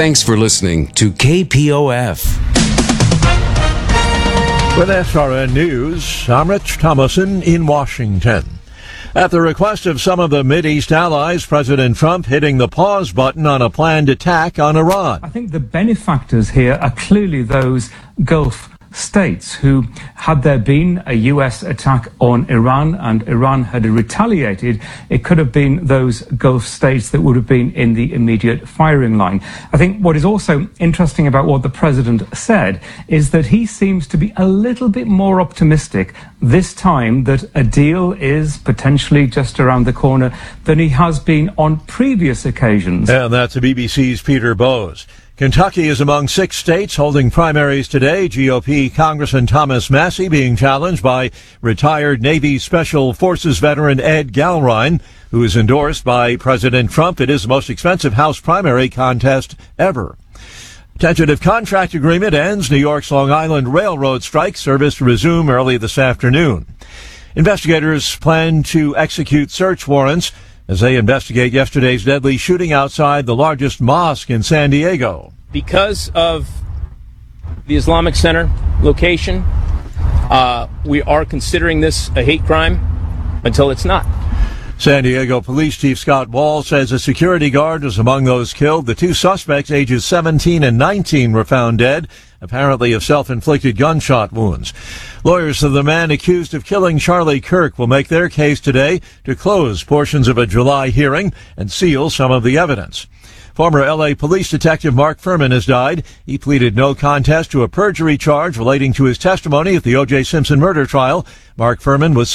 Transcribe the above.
Thanks for listening to KPOF. With SRN News, I'm Rich Thomason in Washington. At the request of some of the Mideast allies, President Trump hitting the pause button on a planned attack on Iran. I think the benefactors here are clearly those Gulf states who, had there been a U.S. attack on Iran and Iran had retaliated, it could have been those Gulf states that would have been in the immediate firing line. I think what is also interesting about what the president said is that he seems to be a little bit more optimistic this time that a deal is potentially just around the corner than he has been on previous occasions. And that's the BBC's Peter Bowes. Kentucky is among 6 states holding primaries today. GOP Congressman Thomas Massie being challenged by retired Navy Special Forces veteran Ed Galrine, who is endorsed by President Trump. It is the most expensive House primary contest ever. Tentative contract agreement ends. New York's Long Island Railroad strike service to resume early this afternoon. Investigators plan to execute search warrants as they investigate yesterday's deadly shooting outside the largest mosque in San Diego. Because of the Islamic Center location, we are considering this a hate crime until it's not. San Diego Police Chief Scott Wall says a security guard was among those killed. The 2 suspects, ages 17 and 19, were found dead, apparently of self-inflicted gunshot wounds. Lawyers of the man accused of killing Charlie Kirk will make their case today to close portions of a July hearing and seal some of the evidence. Former L.A. Police Detective Mark Furman has died. He pleaded no contest to a perjury charge relating to his testimony at the O.J. Simpson murder trial. Mark Furman was